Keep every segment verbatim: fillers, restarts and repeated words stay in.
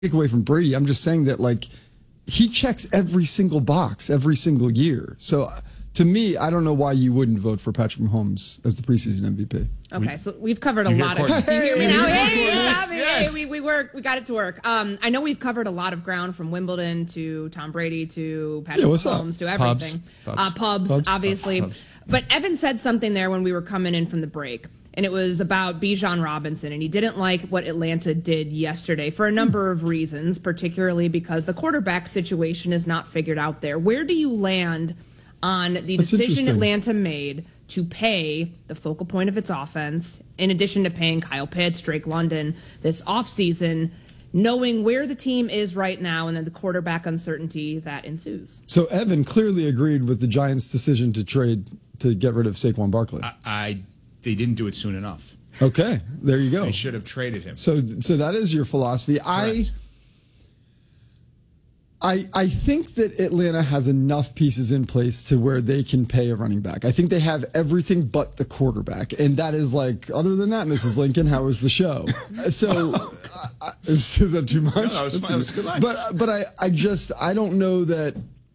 take away from Brady. I'm just saying that, like, he checks every single box every single year. So to me, I don't know why you wouldn't vote for Patrick Mahomes as the preseason M V P. Okay, so we've covered a lot of. Hey, you hear me now? Hey, yes, hey, yes. hey, we we work. We got it to work. Um, I know we've covered a lot of ground from Wimbledon to Tom Brady to Patrick Yeah, what's Mahomes up? to everything. Pubs. Uh, pubs, Pubs. obviously. Pubs. But Evan said something there when we were coming in from the break, and it was about Bijan Robinson, and he didn't like what Atlanta did yesterday for a number of reasons, particularly because the quarterback situation is not figured out there. Where do you land on the That's decision interesting. Atlanta made to pay the focal point of its offense, in addition to paying Kyle Pitts, Drake London this offseason, knowing where the team is right now and then the quarterback uncertainty that ensues? So Evan clearly agreed with the Giants' decision to trade to get rid of Saquon Barkley. I, I they didn't do it soon enough. Okay, there you go. They should have traded him. So, so that is your philosophy. I, I, I think that Atlanta has enough pieces in place to where they can pay a running back. I think they have everything but the quarterback, and that is like. Other than that, Missus Lincoln, how was the show? So, I, I, is that too much? No, that was fine. That was a good line. But, but I, I just, I don't know that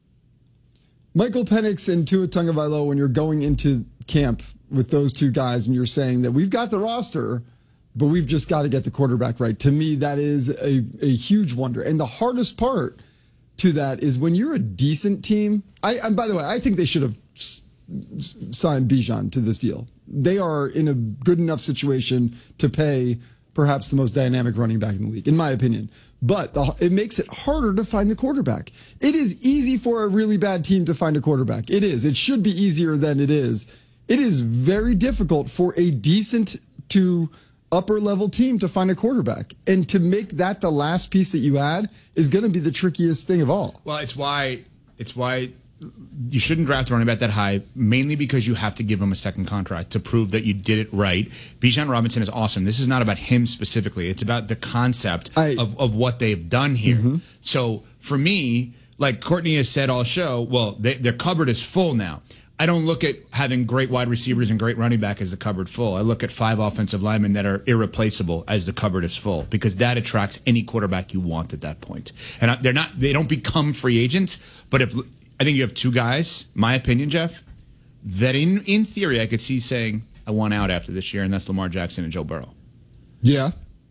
Michael Penix and Tua Tagovailoa, when you're going into camp with those two guys and you're saying that we've got the roster, but we've just got to get the quarterback right. To me, that is a, a huge wonder. And the hardest part to that is when you're a decent team. I, and by the way, I think they should have s- s- signed Bijan to this deal. They are in a good enough situation to pay perhaps the most dynamic running back in the league, in my opinion. But the, it makes it harder to find the quarterback. It is easy for a really bad team to find a quarterback. It is. It should be easier than it is. It is very difficult for a decent to upper level team to find a quarterback. And to make that the last piece that you add is going to be the trickiest thing of all. Well, it's why it's why you shouldn't draft a running back that high, mainly because you have to give him a second contract to prove that you did it right. Bijan Robinson is awesome. This is not about him specifically. It's about the concept I, of, of what they've done here. Mm-hmm. So for me, like Courtney has said all show, well, they, their cupboard is full now. I don't look at having great wide receivers and great running back as the cupboard full. I look at five offensive linemen that are irreplaceable as the cupboard is full, because that attracts any quarterback you want at that point. And they're not, they don't become free agents, but if I think you have two guys, my opinion, Jeff, that in, in theory I could see saying, I want out after this year, and that's Lamar Jackson and Joe Burrow. Yeah.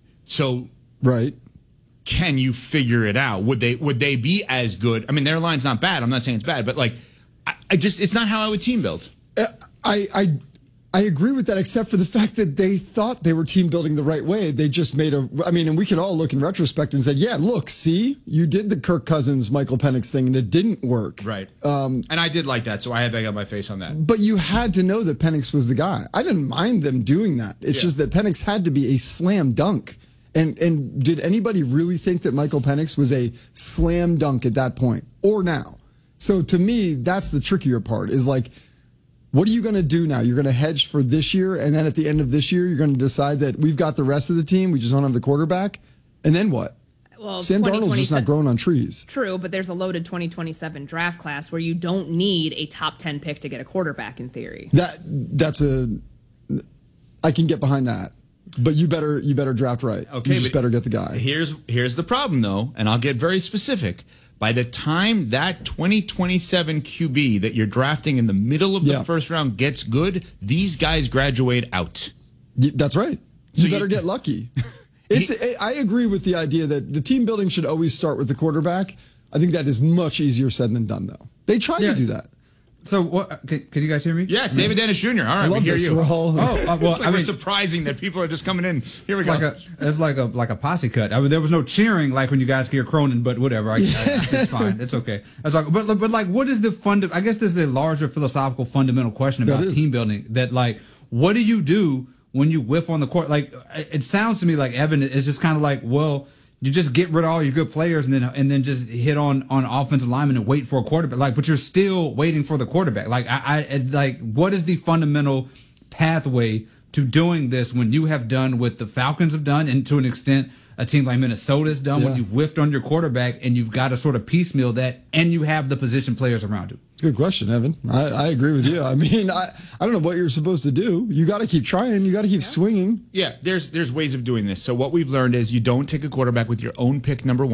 So right. Can you figure it out? Would they would they be as good? I mean, their line's not bad. I'm not saying it's bad, but like, I, I just it's not how I would team build. Uh, I I I agree with that, except for the fact that they thought they were team building the right way. They just made a. I mean, and we can all look in retrospect and say, yeah, look, see, you did the Kirk Cousins, Michael Penix thing, and it didn't work. Right. Um, and I did like that, so I had egg on my face on that. But you had to know that Penix was the guy. I didn't mind them doing that. It's Yeah. just that Penix had to be a slam dunk. And and did anybody really think that Michael Penix was a slam dunk at that point or now? So to me, that's the trickier part, is like, what are you going to do now? You're going to hedge for this year, and then at the end of this year, you're going to decide that we've got the rest of the team, we just don't have the quarterback, and then what? Well, Sam Darnold's just not growing on trees. True, but there's a loaded twenty twenty-seven draft class where you don't need a top ten pick to get a quarterback in theory. That that's a I can get behind that. But you better you better draft right. Okay, you just better get the guy. Here's here's the problem though, and I'll get very specific. By the time that twenty twenty-seven Q B that you're drafting in the middle of the Yeah. first round gets good, these guys graduate out. Y- That's right. You So better you- get lucky. It's. I agree with the idea that the team building should always start with the quarterback. I think that is much easier said than done, though. They tried Yes. to do that. So, what? Can, can you guys hear me? Yes, David Dennis Junior All right, I love we hear this. you. We're all- Oh, uh, well, it's like I we're mean, surprising that people are just coming in. Here we it's go. like a, it's like a like a posse cut. I mean, there was no cheering like when you guys hear Cronin, but whatever. I, I, it's fine. It's okay. It's like, but but like, what is the fund? I guess this is a larger philosophical, fundamental question That about is. team building. That like, what do you do when you whiff on the court? Like, it sounds to me like Evan is just kind of like, well, you just get rid of all your good players and then and then just hit on on offensive linemen and wait for a quarterback. Like, but you're still waiting for the quarterback. Like, I, I like, what is the fundamental pathway to doing this when you have done what the Falcons have done, and to an extent a team like Minnesota's done Yeah. when you've whiffed on your quarterback and you've got to sort of piecemeal that, and you have the position players around you. Good question, Evan. I, I agree with you. I mean, I, I don't know what you're supposed to do. You got to keep trying. You got to keep swinging. Yeah, there's there's ways of doing this. So what we've learned is you don't take a quarterback with your own pick number one.